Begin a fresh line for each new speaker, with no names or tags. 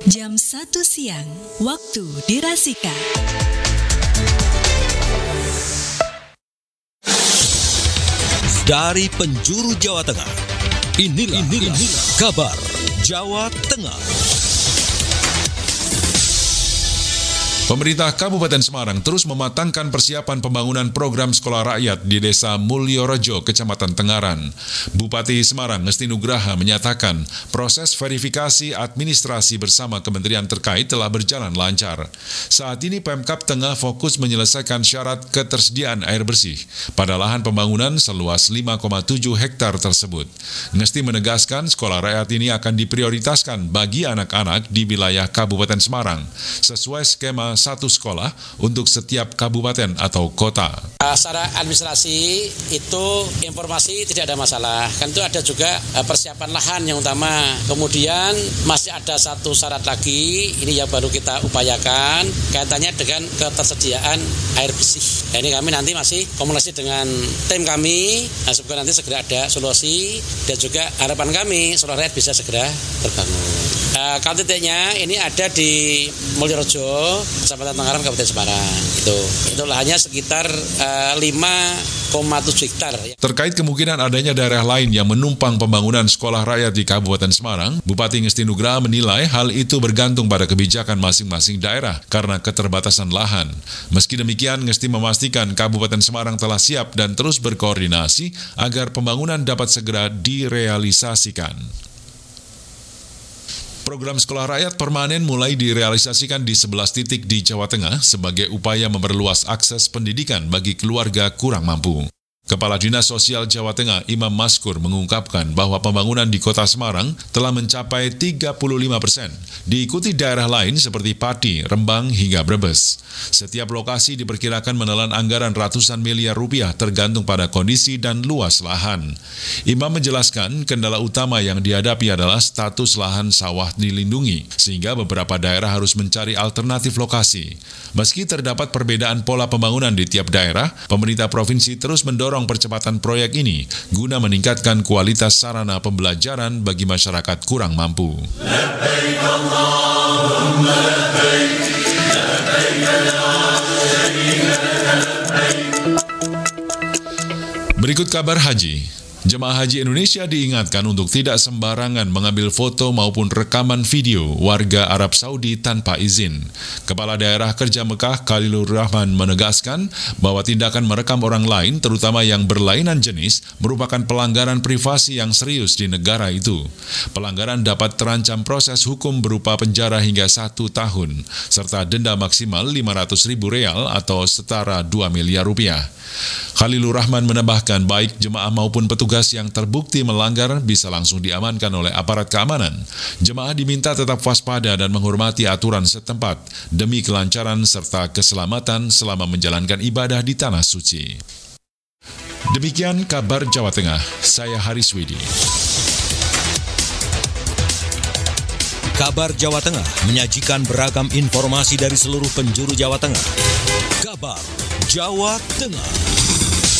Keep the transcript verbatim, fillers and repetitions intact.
Jam satu siang, waktu dirasika.
Dari penjuru Jawa Tengah, inilah, inilah, inilah kabar Jawa Tengah.
Pemerintah Kabupaten Semarang terus mematangkan persiapan pembangunan program sekolah rakyat di Desa Mulyorejo, Kecamatan Tengaran. Bupati Semarang Ngesti Nugraha menyatakan proses verifikasi administrasi bersama kementerian terkait telah berjalan lancar. Saat ini Pemkab tengah fokus menyelesaikan syarat ketersediaan air bersih pada lahan pembangunan seluas lima koma tujuh hektar tersebut. Ngesti menegaskan sekolah rakyat ini akan diprioritaskan bagi anak-anak di wilayah Kabupaten Semarang sesuai skema satu sekolah untuk setiap kabupaten atau kota.
Uh, secara administrasi itu informasi tidak ada masalah. Kan itu ada juga uh, persiapan lahan yang utama. Kemudian masih ada satu syarat lagi, ini yang baru kita upayakan, kaitannya dengan ketersediaan air bersih. Nah, ini kami nanti masih komunikasi dengan tim kami, nah, semoga nanti segera ada solusi dan juga harapan kami sekolah rakyat bisa segera terbangun. Uh, kalau titiknya ini ada di Mulyorejo, Kecamatan Tengaran, Kabupaten Semarang. Itu, itu lahannya sekitar uh, lima koma tujuh hektar.
Terkait kemungkinan adanya daerah lain yang menumpang pembangunan sekolah rakyat di Kabupaten Semarang, Bupati Ngesti Nugraha menilai hal itu bergantung pada kebijakan masing-masing daerah karena keterbatasan lahan. Meski demikian, Ngesti memastikan Kabupaten Semarang telah siap dan terus berkoordinasi agar pembangunan dapat segera direalisasikan. Program sekolah rakyat permanen mulai direalisasikan di sebelas titik di Jawa Tengah sebagai upaya memperluas akses pendidikan bagi keluarga kurang mampu. Kepala Dinas Sosial Jawa Tengah Imam Maskur mengungkapkan bahwa pembangunan di Kota Semarang telah mencapai tiga puluh lima persen, diikuti daerah lain seperti Pati, Rembang, hingga Brebes. Setiap lokasi diperkirakan menelan anggaran ratusan miliar rupiah tergantung pada kondisi dan luas lahan. Imam menjelaskan kendala utama yang dihadapi adalah status lahan sawah dilindungi, sehingga beberapa daerah harus mencari alternatif lokasi. Meski terdapat perbedaan pola pembangunan di tiap daerah, pemerintah provinsi terus mendorong percepatan proyek ini guna meningkatkan kualitas sarana pembelajaran bagi masyarakat kurang mampu. Berikut kabar haji. Jemaah Haji Indonesia diingatkan untuk tidak sembarangan mengambil foto maupun rekaman video warga Arab Saudi tanpa izin. Kepala Daerah Kerja Mekah Khalilur Rahman menegaskan bahwa tindakan merekam orang lain, terutama yang berlainan jenis, merupakan pelanggaran privasi yang serius di negara itu. Pelanggaran dapat terancam proses hukum berupa penjara hingga satu tahun, serta denda maksimal lima ratus ribu real atau setara dua miliar rupiah. Khalilur Rahman menambahkan baik jemaah maupun petugas yang terbukti melanggar bisa langsung diamankan oleh aparat keamanan. Jemaah diminta tetap waspada dan menghormati aturan setempat demi kelancaran serta keselamatan selama menjalankan ibadah di Tanah Suci. Demikian kabar Jawa Tengah, saya Haris Widi.
Kabar Jawa Tengah menyajikan beragam informasi dari seluruh penjuru Jawa Tengah. Kabar Jawa Tengah.